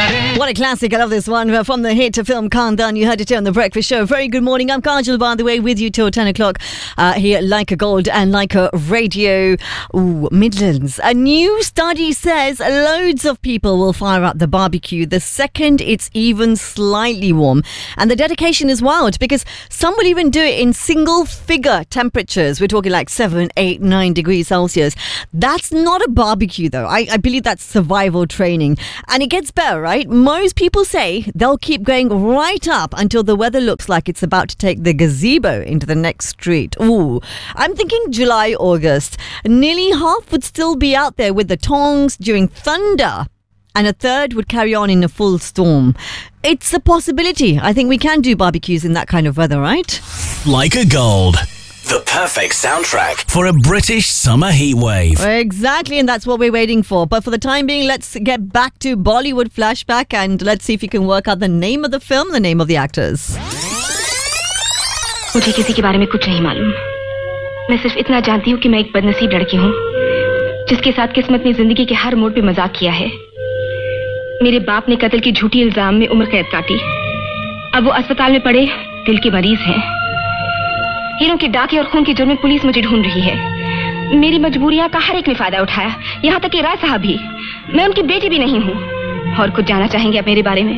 What a classic. I love this one. From the hit film Khandan, you heard it here on The Breakfast Show. Very good morning. I'm Kajal, by the way, with you till 10 o'clock here at Like a Gold and Like a Radio Midlands. A new study says loads of people will fire up the barbecue the second it's even slightly warm. And the dedication is wild because some will even do it in single figure temperatures. We're talking like 7, 8, 9 degrees Celsius. That's not a barbecue, though. I believe that's survival training. And it gets better, right? Most people say they'll keep going right up until the weather looks like it's about to take the gazebo into the next street. Ooh, I'm thinking July, August. Nearly half would still be out there with the tongs during thunder, and a third would carry on in a full storm. It's a possibility. I think we can do barbecues in that kind of weather, right? Like a Gold. The perfect soundtrack for a British summer heatwave. Exactly, and that's what we're waiting for. But for the time being, let's get back to Bollywood flashback and let's see if you can work out the name of the film, the name of the actors. मुझे किसी के बारे में कुछ नहीं मालूम. मैं सिर्फ इतना जानती हूँ कि मैं एक बदनसीब लड़की हूँ जिसके साथ किस्मत ने जिंदगी के हर मोड़ पे मजाक किया है. मेरे बाप ने कत्ल की झूठी इल्जाम में उम्र कैद काटी. अब वो अस्पताल में पड़े दिल के मरीज हैं. हीरों के डाके और खून के जुर्म में पुलिस मुझे ढूंढ रही है. मेरी मजबूरियां का हर एक ने फायदा उठाया, यहाँ तक कि राय साहब भी. मैं उनकी बेटी भी नहीं हूँ. और कुछ जानना चाहेंगे आप मेरे बारे में?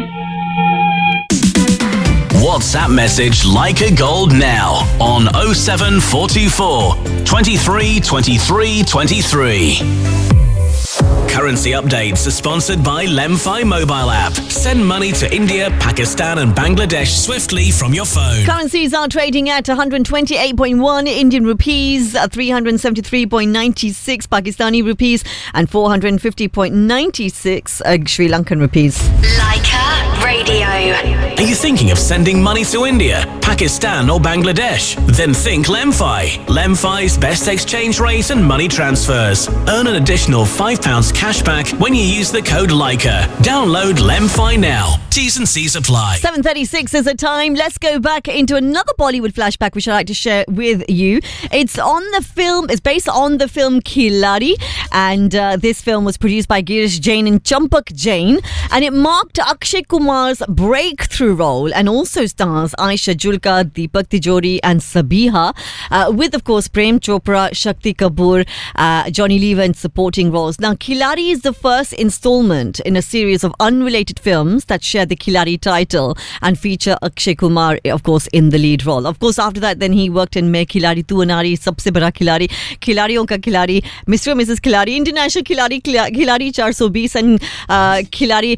WhatsApp message Like a Gold now on 07424 23 23 23. Currency updates are sponsored by Lemfi mobile app. Send money to India, Pakistan and Bangladesh swiftly from your phone. Currencies are trading at 128.1 Indian rupees, 373.96 Pakistani rupees and 450.96 Sri Lankan rupees. Leica Radio. Are you thinking of sending money to India, Pakistan or Bangladesh? Then think Lemfi. Lemfi's best exchange rate and money transfers. Earn an additional £5 cashback when you use the code Leica. Download Lemfi now. T's and C's apply. 7:36 is the time. Let's go back into another Bollywood flashback which I'd like to share with you. It's based on the film Khiladi, and this film was produced by Girish Jain and Champak Jain, and it marked Akshay Kumar's breakthrough role and also stars Aisha Julka, Deepak Tijori and Sabiha, with of course Prem Chopra, Shakti Kapoor, Johnny Lever in supporting roles. Now Khiladi is the first installment in a series of unrelated films that share the Khiladi title and feature Akshay Kumar, of course, in the lead role. Of course, after that, then he worked in Main Khiladi, Tu Anari, Sabse Bada Khiladi, Khiladiyon Ka Khiladi, Mr. and Mrs. Khiladi, International Khiladi, Khiladi 420 and Khiladi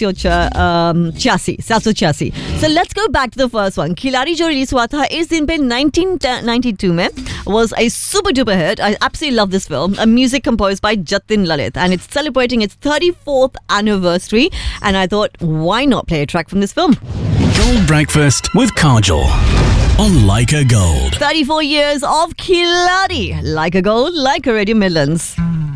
786. So let's go back to the first one. Khiladi jo release hua tha is din pe 1992 mein, was a super duper hit. I absolutely love this film. A music composed by Jatin Lalit, and it's celebrating its 34th anniversary, and I thought, why not play a track from this film? Gold Breakfast with Kajal on Like a Gold. 34 years of Khiladi. Like a Gold, like a Radio Midlands.